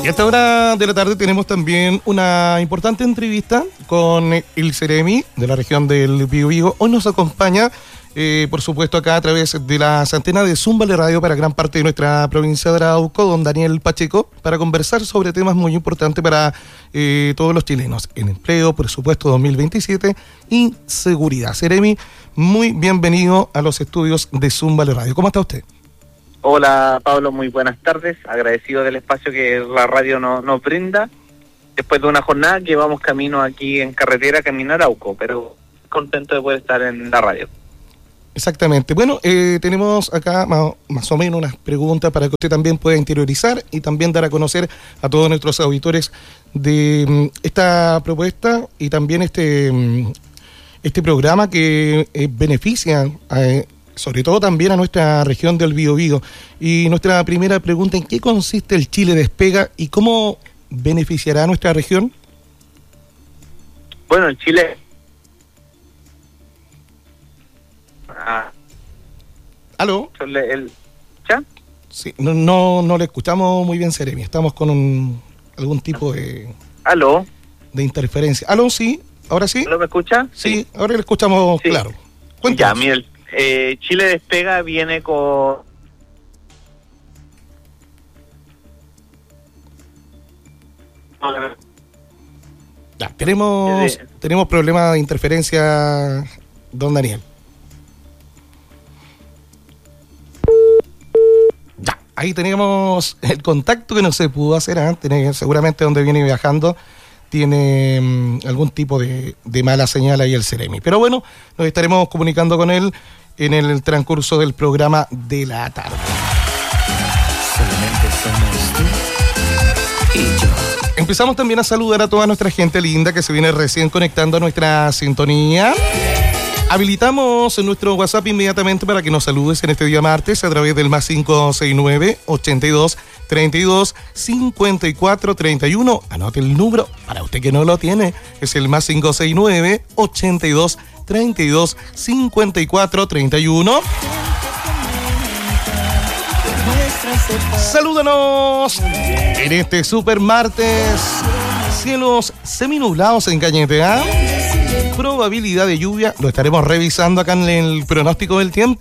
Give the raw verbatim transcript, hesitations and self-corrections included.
Y a esta hora de la tarde tenemos también una importante entrevista con el Ceremi de la región del Biobío. Hoy nos acompaña, eh, por supuesto, acá a través de las antenas de Zúmbale Radio para gran parte de nuestra provincia de Arauco, don Daniel Pacheco, para conversar sobre temas muy importantes para eh, todos los chilenos. En empleo, por supuesto, dos mil veintisiete y seguridad. Ceremi, muy bienvenido a los estudios de Zúmbale Radio. ¿Cómo está usted? Hola Pablo, muy buenas tardes, agradecido del espacio que la radio nos, nos brinda, después de una jornada que vamos camino aquí en carretera, camino a Arauco, pero contento de poder estar en la radio. Exactamente, bueno, eh, tenemos acá más, más o menos unas preguntas para que usted también pueda interiorizar y también dar a conocer a todos nuestros auditores de um, esta propuesta y también este, um, este programa que eh, beneficia a... Eh, sobre todo también a nuestra región del Biobío. Y nuestra primera pregunta, ¿en qué consiste el Chile Despega y cómo beneficiará a nuestra región? Bueno, el Chile... Ah. ¿Aló? El, el... ¿Ya? Sí, no, no, no le escuchamos muy bien, Ceremi. Estamos con un, algún tipo de... ¿Aló? De interferencia. ¿Aló? Sí, ahora sí. ¿Aló, me escucha? Sí, sí. Ahora le escuchamos sí. Claro. Cuéntanos. Ya, mira, el Eh, Chile Despega viene con... Ya, tenemos, de... tenemos problemas de interferencia, don Daniel. Ya, ahí tenemos el contacto que no se pudo hacer antes, seguramente donde viene viajando tiene um, algún tipo de, de mala señal ahí el Ceremi. Pero bueno, nos estaremos comunicando con él en el transcurso del programa de la tarde. Solamente somos tú y yo. Empezamos también a saludar a toda nuestra gente linda que se viene recién conectando a nuestra sintonía. Habilitamos nuestro WhatsApp inmediatamente para que nos saludes en este día martes a través del más cinco seis nueve, ochenta y dos, treinta y dos, cincuenta y cuatro, treinta y uno. Anote el número, para usted que no lo tiene, es el más cinco seis nueve, ochenta y dos, treinta y dos, cincuenta y cuatro, treinta y uno. Salúdanos en este super martes. Cielos seminublados en Cañete, ¿eh? Probabilidad de lluvia, lo estaremos revisando acá en el pronóstico del tiempo.